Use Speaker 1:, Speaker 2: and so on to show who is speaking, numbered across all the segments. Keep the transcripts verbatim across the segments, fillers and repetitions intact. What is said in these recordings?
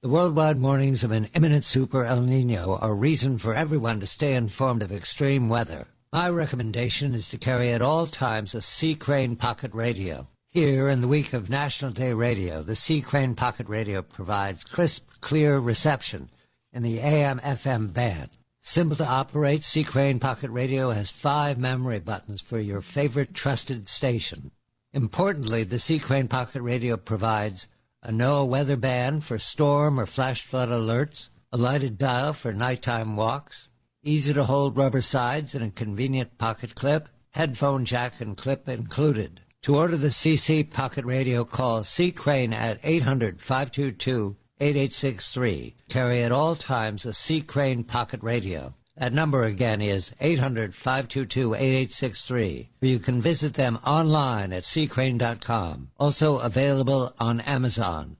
Speaker 1: The worldwide warnings of an imminent Super El Nino are reason for everyone to stay informed of extreme weather. My recommendation is to carry at all times a Sea Crane Pocket Radio. Here, in the week of National Day Radio, the Sea Crane Pocket Radio provides crisp, clear reception in the A M F M band. Simple to operate, Sea Crane Pocket Radio has five memory buttons for your favorite trusted station. Importantly, the Sea Crane Pocket Radio provides a NOAA weather band for storm or flash flood alerts, a lighted dial for nighttime walks, easy-to-hold rubber sides and a convenient pocket clip, headphone jack and clip included. To order the C C Pocket Radio, call Sea Crane at eight hundred, five two two, eight eight six three. Carry at all times a Sea Crane Pocket Radio. That number again is eight hundred, five two two, eight eight six three. Or you can visit them online at sea crane dot com. Also available on Amazon.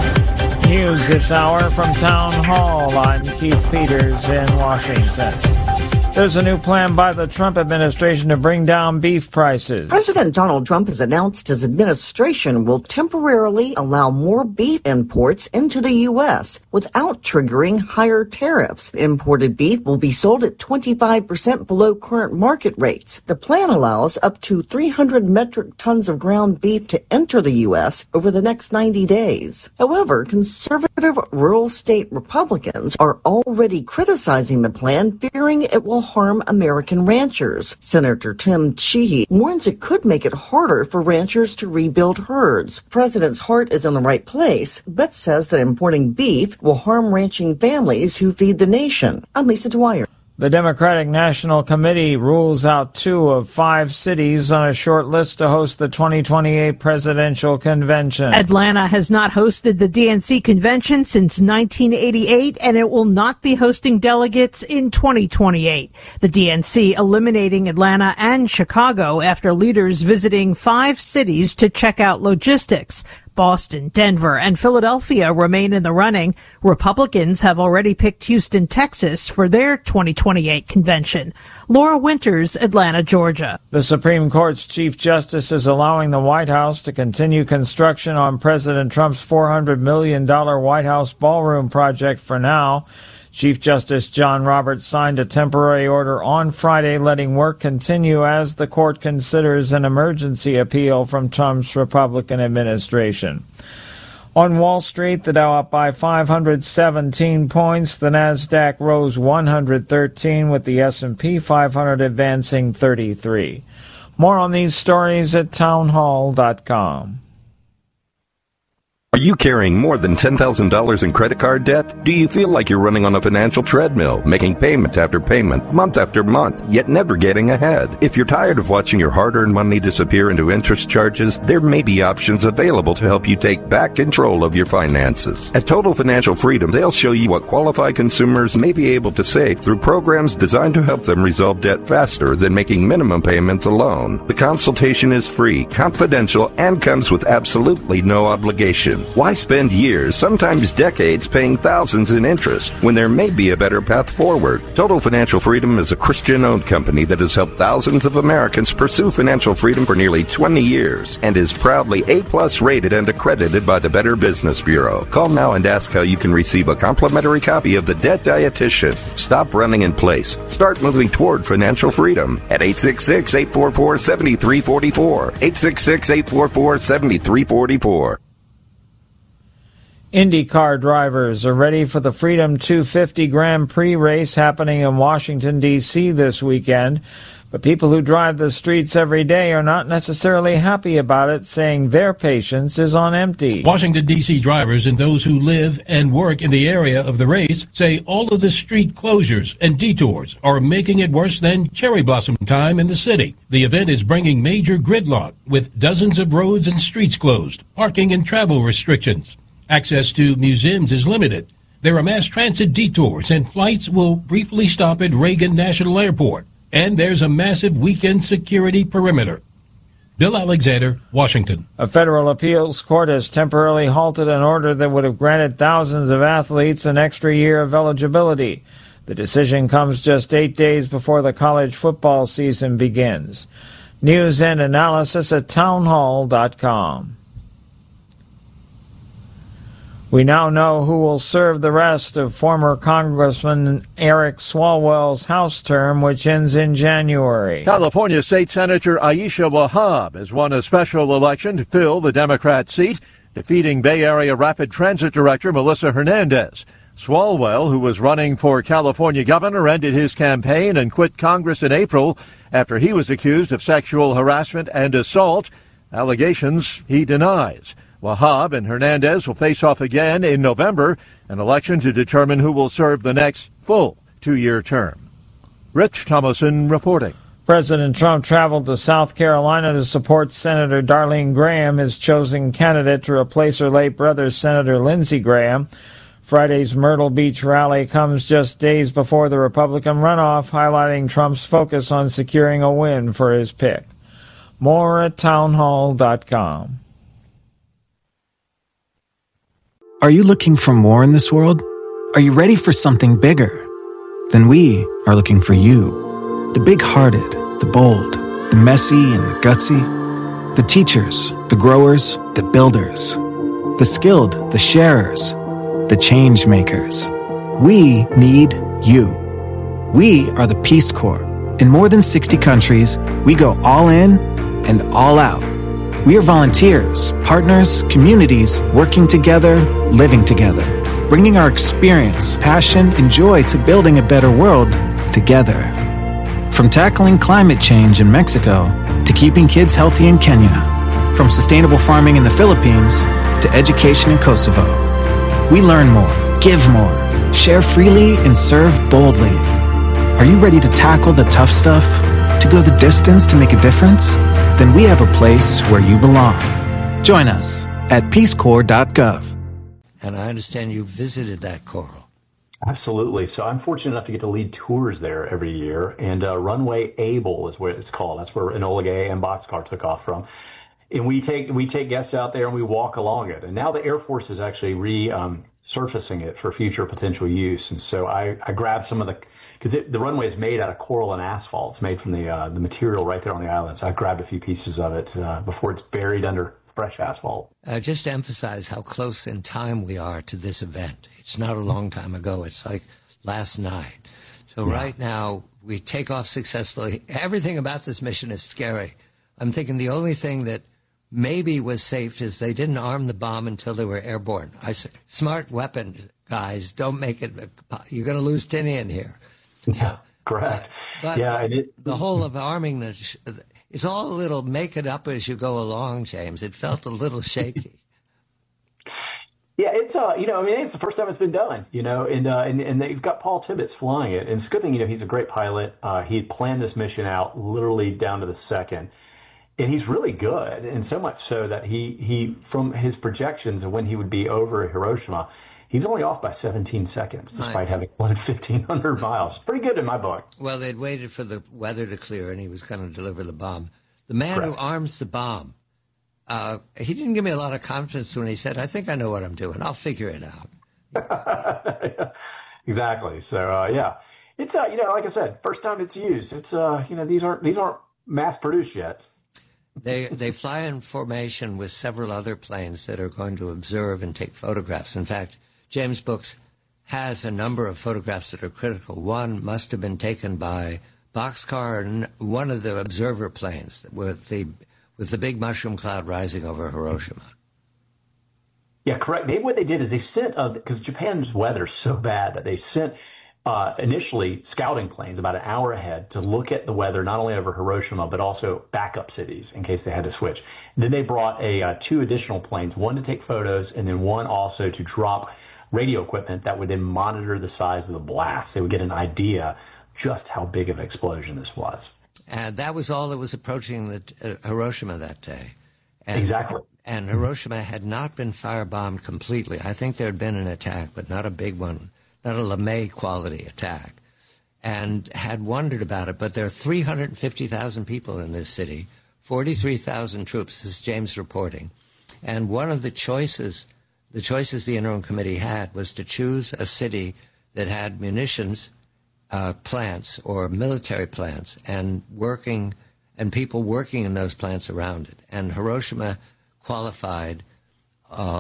Speaker 2: News this hour from Town Hall. I'm Keith Peters in Washington. There's a new plan by the Trump administration to bring down beef prices.
Speaker 3: President Donald Trump has announced his administration will temporarily allow more beef imports into the U S without triggering higher tariffs. Imported beef will be sold at twenty-five percent below current market rates. The plan allows up to three hundred metric tons of ground beef to enter the U S over the next ninety days. However, conservative rural state Republicans are already criticizing the plan, fearing it will harm American ranchers. Senator Tim Sheehy warns it could make it harder for ranchers to rebuild herds. The president's heart is in the right place, but says that importing beef will harm ranching families who feed the nation. I'm Lisa Dwyer.
Speaker 2: The Democratic National Committee rules out two of five cities on a short list to host the twenty twenty-eight presidential convention.
Speaker 4: Atlanta has not hosted the D N C convention since nineteen eighty-eight, and it will not be hosting delegates in twenty twenty-eight. The D N C eliminating Atlanta and Chicago after leaders visiting five cities to check out logistics. Boston, Denver, and Philadelphia remain in the running. Republicans have already picked Houston, Texas for their twenty twenty-eight convention. Laura Winters, Atlanta, Georgia.
Speaker 2: The Supreme Court's Chief Justice is allowing the White House to continue construction on President Trump's four hundred million dollars White House ballroom project for now. Chief Justice John Roberts signed a temporary order on Friday letting work continue as the court considers an emergency appeal from Trump's Republican administration. On Wall Street, the Dow up by five hundred seventeen points. The Nasdaq rose one hundred thirteen, with the S and P five hundred advancing thirty-three. More on these stories at town hall dot com.
Speaker 5: Are you carrying more than ten thousand dollars in credit card debt? Do you feel like you're running on a financial treadmill, making payment after payment, month after month, yet never getting ahead? If you're tired of watching your hard-earned money disappear into interest charges, there may be options available to help you take back control of your finances. At Total Financial Freedom, they'll show you what qualified consumers may be able to save through programs designed to help them resolve debt faster than making minimum payments alone. The consultation is free, confidential, and comes with absolutely no obligation. Why spend years, sometimes decades, paying thousands in interest when there may be a better path forward? Total Financial Freedom is a Christian-owned company that has helped thousands of Americans pursue financial freedom for nearly twenty years and is proudly A-plus rated and accredited by the Better Business Bureau. Call now and ask how you can receive a complimentary copy of The Debt Dietitian. Stop running in place. Start moving toward financial freedom at eight six six, eight four four, seven three four four, eight six six, eight four four, seven three four four.
Speaker 2: IndyCar drivers are ready for the Freedom two fifty Grand Prix race happening in Washington, D C this weekend. But people who drive the streets every day are not necessarily happy about it, saying their patience is on empty.
Speaker 6: Washington, D C drivers and those who live and work in the area of the race say all of the street closures and detours are making it worse than cherry blossom time in the city. The event is bringing major gridlock with dozens of roads and streets closed, parking and travel restrictions. Access to museums is limited. There are mass transit detours, and flights will briefly stop at Reagan National Airport. And there's a massive weekend security perimeter. Bill Alexander, Washington.
Speaker 2: A federal appeals court has temporarily halted an order that would have granted thousands of athletes an extra year of eligibility. The decision comes just eight days before the college football season begins. News and analysis at town hall dot com. We now know who will serve the rest of former Congressman Eric Swalwell's House term, which ends in January.
Speaker 7: California State Senator Aisha Wahab has won a special election to fill the Democrat seat, defeating Bay Area Rapid Transit Director Melissa Hernandez. Swalwell, who was running for California governor, ended his campaign and quit Congress in April after he was accused of sexual harassment and assault, allegations he denies. Wahab and Hernandez will face off again in November, an election to determine who will serve the next full two-year term. Rich Thomason reporting.
Speaker 2: President Trump traveled to South Carolina to support Senator Darlene Graham, his chosen candidate to replace her late brother, Senator Lindsey Graham. Friday's Myrtle Beach rally comes just days before the Republican runoff, highlighting Trump's focus on securing a win for his pick. More at townhall dot com.
Speaker 8: Are you looking for more in this world? Are you ready for something bigger? Then we are looking for you. The big-hearted, the bold, the messy and the gutsy. The teachers, the growers, the builders. The skilled, the sharers, the change makers. We need you. We are the Peace Corps. In more than sixty countries, we go all in and all out. We are volunteers, partners, communities, working together, living together, bringing our experience, passion, and joy to building a better world together. From tackling climate change in Mexico to keeping kids healthy in Kenya, from sustainable farming in the Philippines to education in Kosovo. We learn more, give more, share freely, and serve boldly. Are you ready to tackle the tough stuff? To go the distance to make a difference? Then we have a place where you belong. Join us at peace corps dot gov.
Speaker 1: And I understand you visited that coral.
Speaker 9: Absolutely. So I'm fortunate enough to get to lead tours there every year. And uh, Runway Able is what it's called. That's where Enola Gay and Boxcar took off from. And we take we take guests out there and we walk along it. And now the Air Force is actually re um, surfacing it for future potential use. And so I, I grabbed some of the, because the runway is made out of coral and asphalt. It's made from the uh, the material right there on the island. So I grabbed a few pieces of it uh, before it's buried under fresh asphalt.
Speaker 1: Uh, just to emphasize how close in time we are to this event. It's not a long time ago. It's like last night. So yeah. Right now we take off successfully. Everything about this mission is scary. I'm thinking the only thing that maybe was safe is they didn't arm the bomb until they were airborne. I said, smart weapon, guys. Don't make it. You're going to lose Tinian here.
Speaker 9: Yeah,
Speaker 1: so,
Speaker 9: correct.
Speaker 1: But, but
Speaker 9: yeah, and it,
Speaker 1: the whole of arming the, it's all a little make it up as you go along, James. It felt a little shaky.
Speaker 9: Yeah, it's uh, you know, I mean, it's the first time it's been done, you know, and uh, and and they've got Paul Tibbets flying it, and it's a good thing, you know, he's a great pilot. Uh, he planned this mission out literally down to the second. And he's really good, and so much so that he, he from his projections of when he would be over Hiroshima, he's only off by seventeen seconds, despite right. having flown fifteen hundred miles. Pretty good in my book.
Speaker 1: Well, they'd waited for the weather to clear, and he was going to deliver the bomb. The man Correct. Who arms the bomb, uh, he didn't give me a lot of confidence when he said, I think I know what I'm doing. I'll figure it
Speaker 9: out. Exactly. So, uh, yeah. It's, uh, you know, like I said, first time it's used. It's, uh, you know, these aren't these aren't mass-produced yet.
Speaker 1: They they fly in formation with several other planes that are going to observe and take photographs. In fact, James Books has a number of photographs that are critical. One must have been taken by Boxcar and one of the observer planes with the with the big mushroom cloud rising over Hiroshima.
Speaker 9: Yeah, correct. They, what they did is they sent, because uh, Japan's weather is so bad that they sent Uh, initially scouting planes about an hour ahead to look at the weather, not only over Hiroshima, but also backup cities in case they had to switch. And then they brought a uh, two additional planes, one to take photos and then one also to drop radio equipment that would then monitor the size of the blast. They would get an idea just how big of an explosion this was.
Speaker 1: And that was all that was approaching the, uh, Hiroshima that day. And,
Speaker 9: exactly.
Speaker 1: And Hiroshima had not been firebombed completely. I think there had been an attack, but not a big one. Not a LeMay quality attack, and had wondered about it. But there are three hundred fifty thousand people in this city, forty-three thousand troops. This is James reporting. And one of the choices, the choices the interim committee had was to choose a city that had munitions uh, plants or military plants and working and people working in those plants around it. And Hiroshima qualified uh,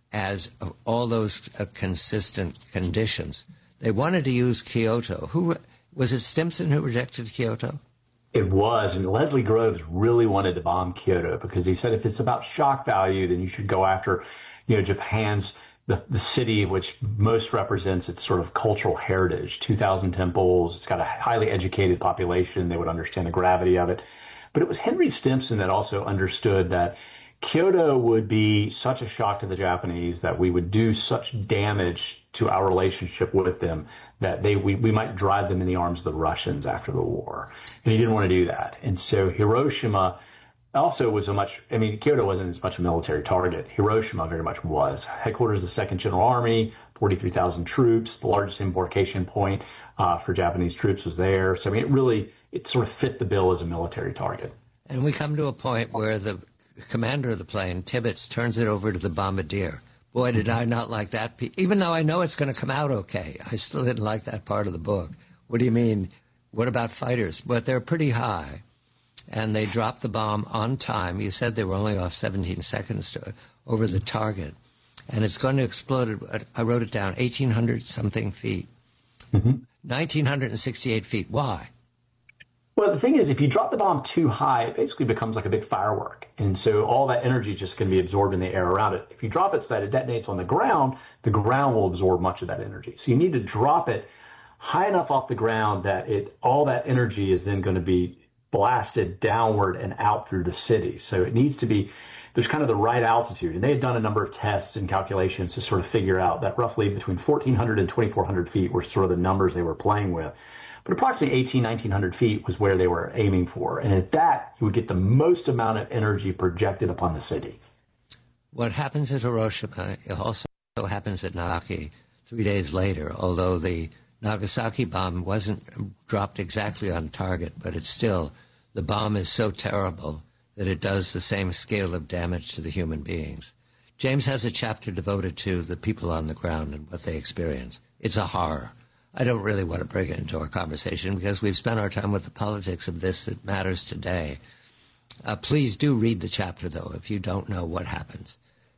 Speaker 1: as uh, all those uh, consistent conditions. They wanted to use Kyoto. Who was it? Stimson who rejected Kyoto?
Speaker 9: It was, and Leslie Groves really wanted to bomb Kyoto because he said if it's about shock value, then you should go after, you know, Japan's the the city which most represents its sort of cultural heritage. two thousand temples. It's got a highly educated population. They would understand the gravity of it. But it was Henry Stimson that also understood that Kyoto would be such a shock to the Japanese, that we would do such damage to our relationship with them that they we, we might drive them in the arms of the Russians after the war. And he didn't want to do that. And so Hiroshima also was a much, I mean, Kyoto wasn't as much a military target. Hiroshima very much was. Headquarters of the Second General Army, forty-three thousand troops, the largest embarkation point uh, for Japanese troops was there. So I mean, it really, it sort of fit the bill as a military target.
Speaker 1: And we come to a point where the commander of the plane, Tibbets, turns it over to the bombardier. Boy, did I not like that. Even though I know it's going to come out okay, I still didn't like that part of the book. What do you mean? What about fighters? But they're pretty high, and they dropped the bomb on time. You said they were only off seventeen seconds to, over the target, and it's going to explode at, I wrote it down, eighteen hundred something feet. Mm-hmm. one thousand nine hundred sixty-eight feet. Why?
Speaker 9: Well, the thing is, if you drop the bomb too high, it basically becomes like a big firework. And so all that energy is just going to be absorbed in the air around it. If you drop it so that it detonates on the ground, the ground will absorb much of that energy. So you need to drop it high enough off the ground that it all that energy is then going to be blasted downward and out through the city. So it needs to be, there's kind of the right altitude. And they had done a number of tests and calculations to sort of figure out that roughly between fourteen hundred and twenty-four hundred feet were sort of the numbers they were playing with. But approximately eighteen, nineteen hundred feet was where they were aiming for. And at that, you would get the most amount of energy projected upon the city.
Speaker 1: What happens at Hiroshima also happens at Nagasaki three days later, although the Nagasaki bomb wasn't dropped exactly on target, but it's still, the bomb is so terrible that it does the same scale of damage to the human beings. James has a chapter devoted to the people on the ground and what they experience. It's a horror. I don't really want to bring it into our conversation because we've spent our time with the politics of this that matters today. Uh, please do read the chapter, though, if you don't know what happens.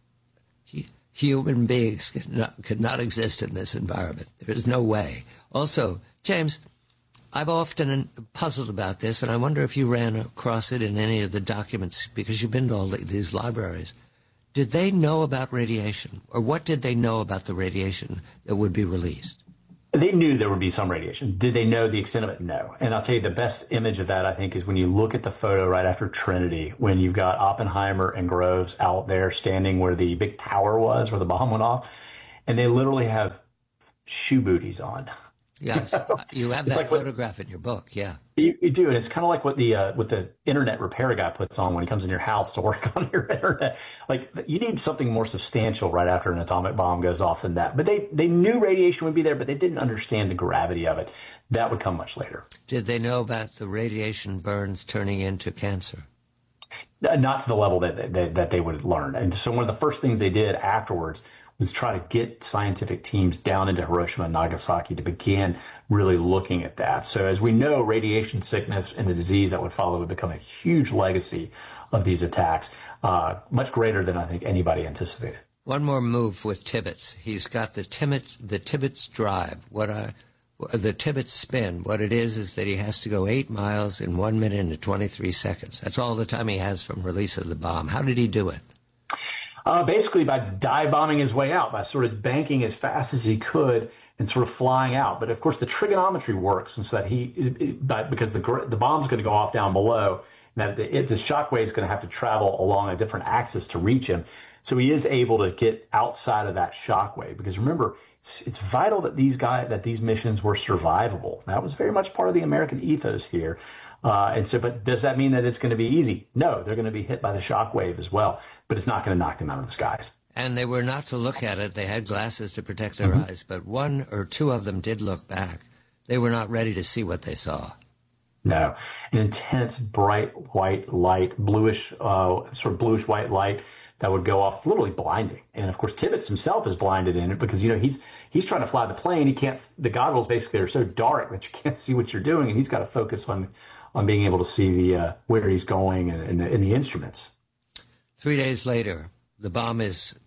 Speaker 1: Human beings could not, could not exist in this environment. There is no way. Also, James, I've often puzzled about this, and I wonder if you ran across it in any of the documents, because you've been to all these libraries. Did they know about radiation, or what did they know about the radiation that would be released?
Speaker 9: They knew there would be some radiation. Did they know the extent of it? No. And I'll tell you, the best image of that, I think, is when you look at the photo right after Trinity, when you've got Oppenheimer and Groves out there standing where the big tower was, where the bomb went off, and they literally have shoe booties on.
Speaker 1: Yes, you have that like photograph what, in your book, yeah.
Speaker 9: You, you do, and it's kind of like what the uh, what the internet repair guy puts on when he comes in your house to work on your internet. Like, you need something more substantial right after an atomic bomb goes off than that. But they, they knew radiation would be there, but they didn't understand the gravity of it. That would come much later.
Speaker 1: Did they know about the radiation burns turning into cancer?
Speaker 9: Not to the level that they, that they would learn. And so one of the first things they did afterwards was try to get scientific teams down into Hiroshima and Nagasaki to begin really looking at that. So as we know, radiation sickness and the disease that would follow would become a huge legacy of these attacks, uh, much greater than I think anybody anticipated.
Speaker 1: One more move with Tibbets. He's got the Tibbets, the Tibbets drive. What I, the Tibbets spin. What it is is that he has to go eight miles in one minute and twenty-three seconds. That's all the time he has from release of the bomb. How did he do it?
Speaker 9: Uh, basically by dive bombing his way out, by sort of banking as fast as he could and sort of flying out. But of course, the trigonometry works, and so that he, it, it, but because the the bomb's going to go off down below, and that the, it, the shockwave is going to have to travel along a different axis to reach him. So he is able to get outside of that shockwave. Because remember, it's, it's vital that these guys, that these missions were survivable. That was very much part of the American ethos here. Uh, and so, but does that mean that it's going to be easy? No, they're going to be hit by the shockwave as well, but it's not going to knock them out of the skies.
Speaker 1: And they were not to look at it. They had glasses to protect their mm-hmm. eyes, but one or two of them did look back. They were not ready to see what they saw.
Speaker 9: No, an intense, bright white light, bluish, uh, sort of bluish white light that would go off, literally blinding. And of course, Tibbets himself is blinded in it because, you know, he's he's trying to fly the plane. He can't. The goggles basically are so dark that you can't see what you're doing, and he's got to focus on on being able to see the uh, where he's going and, and, the, and the instruments.
Speaker 1: Three days later, the bomb is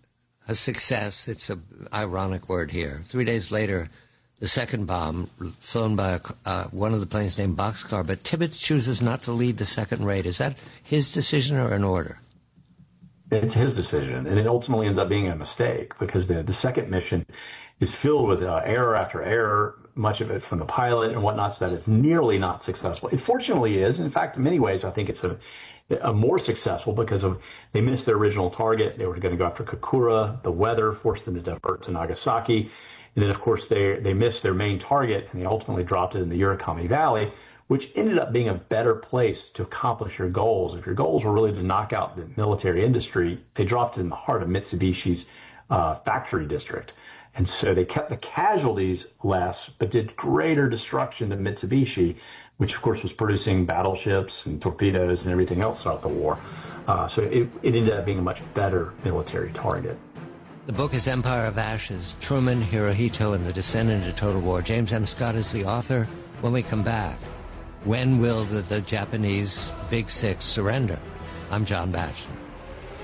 Speaker 1: a success. It's an ironic word here. Three days later, the second bomb, flown by a, uh, one of the planes named Boxcar, but Tibbets chooses not to lead the second raid. Is that his decision or an order?
Speaker 9: It's his decision, and it ultimately ends up being a mistake because the, the second mission is filled with uh, error after error, much of it from the pilot and whatnot, so that it's nearly not successful. It fortunately is. In fact, in many ways, I think it's a, a more successful because of they missed their original target. They were going to go after Kokura. The weather forced them to divert to Nagasaki. And then, of course, they they missed their main target, and they ultimately dropped it in the Urakami Valley, which ended up being a better place to accomplish your goals. If your goals were really to knock out the military industry, they dropped it in the heart of Mitsubishi's uh, factory district. And so they kept the casualties less, but did greater destruction to Mitsubishi, which, of course, was producing battleships and torpedoes and everything else throughout the war. Uh, so it, it ended up being a much better military target.
Speaker 1: The book is Empire of Ashes, Truman, Hirohito, and the Descent into Total War. James M. Scott is the author. When we come back, when will the, the Japanese Big Six surrender? I'm John Batchelor.